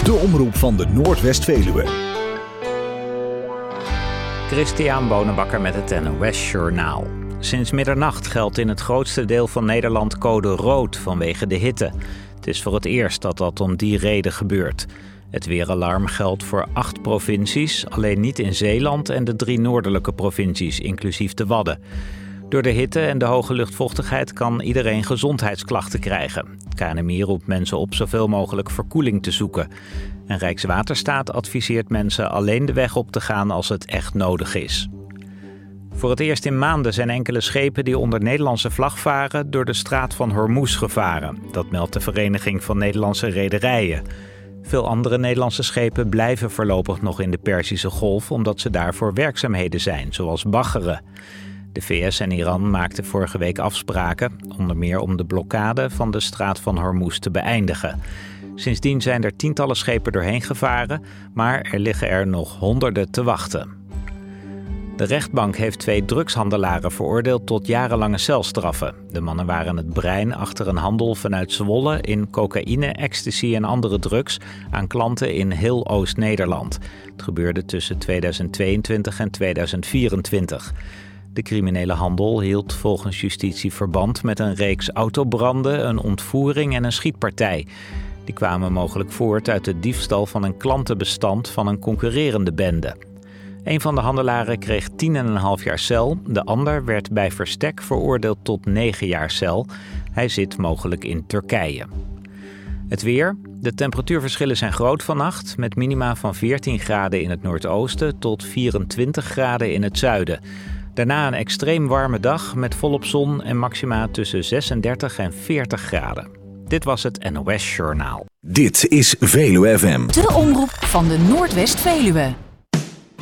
De omroep van de Noordwest-Veluwe. Christian Bonenbakker met het NOS Journaal. Sinds middernacht geldt in het grootste deel van Nederland code rood vanwege de hitte. Het is voor het eerst dat dat om die reden gebeurt. Het weeralarm geldt voor 8 provincies, alleen niet in Zeeland en de 3 noordelijke provincies, inclusief de Wadden. Door de hitte en de hoge luchtvochtigheid kan iedereen gezondheidsklachten krijgen. KNMI roept mensen op zoveel mogelijk verkoeling te zoeken. En Rijkswaterstaat adviseert mensen alleen de weg op te gaan als het echt nodig is. Voor het eerst in maanden zijn enkele schepen die onder Nederlandse vlag varen door de straat van Hormuz gevaren. Dat meldt de Vereniging van Nederlandse Rederijen. Veel andere Nederlandse schepen blijven voorlopig nog in de Perzische Golf omdat ze daar voor werkzaamheden zijn, zoals baggeren. De VS en Iran maakten vorige week afspraken, onder meer om de blokkade van de straat van Hormuz te beëindigen. Sindsdien zijn er tientallen schepen doorheen gevaren, maar er liggen er nog honderden te wachten. De rechtbank heeft 2 drugshandelaren veroordeeld tot jarenlange celstraffen. De mannen waren het brein achter een handel vanuit Zwolle in cocaïne, ecstasy en andere drugs aan klanten in heel Oost-Nederland. Het gebeurde tussen 2022 en 2024. De criminele handel hield volgens justitie verband met een reeks autobranden, een ontvoering en een schietpartij. Die kwamen mogelijk voort uit de diefstal van een klantenbestand van een concurrerende bende. Een van de handelaren kreeg 10,5 jaar cel. De ander werd bij verstek veroordeeld tot 9 jaar cel. Hij zit mogelijk in Turkije. Het weer. De temperatuurverschillen zijn groot vannacht, met minima van 14 graden in het noordoosten tot 24 graden in het zuiden. Daarna een extreem warme dag met volop zon en maxima tussen 36 en 40 graden. Dit was het NOS Journaal. Dit is Veluwe FM. De omroep van de Noordwest-Veluwe.